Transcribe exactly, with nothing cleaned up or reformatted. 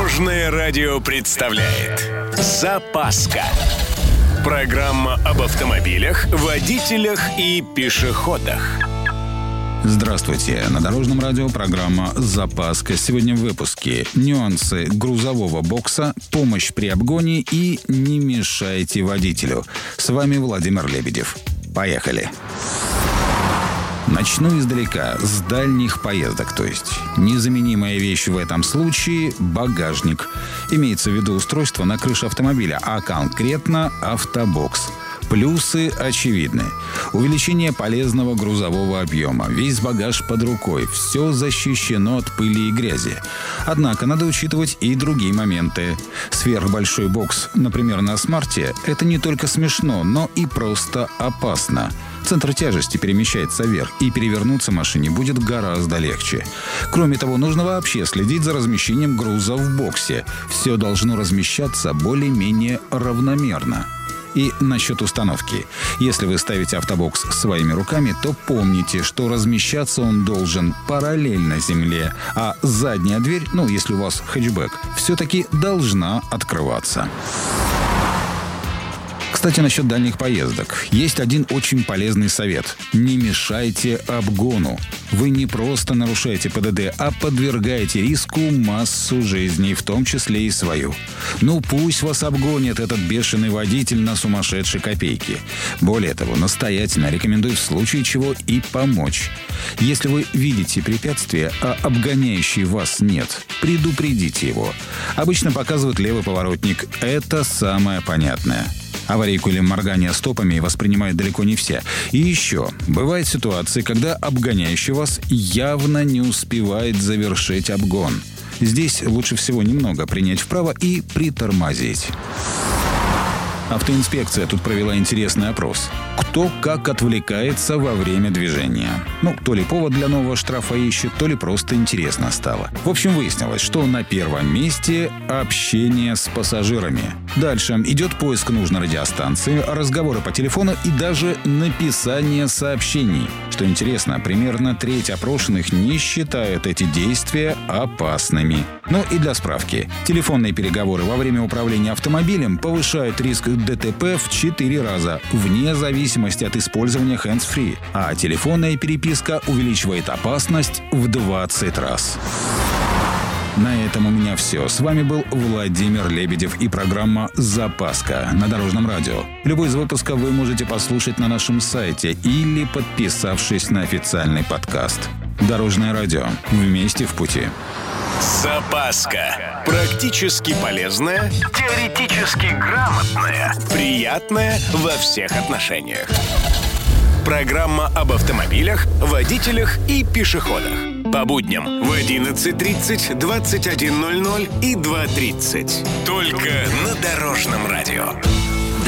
Дорожное радио представляет «Запаска». Программа об автомобилях, водителях и пешеходах. Здравствуйте. На Дорожном радио программа «Запаска». Сегодня в выпуске нюансы грузового бокса, помощь при обгоне и не мешайте водителю. С вами Владимир Лебедев. Поехали. Начну издалека, с дальних поездок, то есть. Незаменимая вещь в этом случае – багажник. Имеется в виду устройство на крыше автомобиля, а конкретно автобокс. Плюсы очевидны. Увеличение полезного грузового объема, весь багаж под рукой, все защищено от пыли и грязи. Однако надо учитывать и другие моменты. Сверхбольшой бокс, например, на смарте, это не только смешно, но и просто опасно. Центр тяжести перемещается вверх, и перевернуться машине будет гораздо легче. Кроме того, нужно вообще следить за размещением груза в боксе. Все должно размещаться более-менее равномерно. И насчет установки. Если вы ставите автобокс своими руками, то помните, что размещаться он должен параллельно земле, а задняя дверь, ну, если у вас хэтчбэк, все-таки должна открываться. Кстати, насчет дальних поездок. Есть один очень полезный совет. Не мешайте обгону. Вы не просто нарушаете ПДД, а подвергаете риску массу жизней, в том числе и свою. Ну пусть вас обгонит этот бешеный водитель на сумасшедшей копейки. Более того, настоятельно рекомендую в случае чего и помочь. Если вы видите препятствие, а обгоняющий вас нет, предупредите его. Обычно показывают левый поворотник. Это самое понятное. Аварийку или моргание стопами воспринимают далеко не все. И еще, бывают ситуации, когда обгоняющий вас явно не успевает завершить обгон. Здесь лучше всего немного принять вправо и притормозить. Автоинспекция тут провела интересный опрос. Кто как отвлекается во время движения. Ну, то ли повод для нового штрафа ищет, то ли просто интересно стало. В общем, выяснилось, что на первом месте общение с пассажирами. Дальше идет поиск нужной радиостанции, разговоры по телефону и даже написание сообщений. Что интересно, примерно треть опрошенных не считают эти действия опасными. Ну и для справки. Телефонные переговоры во время управления автомобилем повышают риск ДТП в четыре раза, вне зависимости от использования hands-free. А телефонная переписка увеличивает опасность в двадцать раз. На этом у меня все. С вами был Владимир Лебедев и программа «Запаска» на Дорожном радио. Любой из выпусков вы можете послушать на нашем сайте или подписавшись на официальный подкаст. Дорожное радио. Вместе в пути. Запаска. Практически полезная, теоретически грамотная, приятная во всех отношениях. Программа об автомобилях, водителях и пешеходах. По будням в одиннадцать тридцать, двадцать один ноль ноль и два тридцать. Только на Дорожном радио.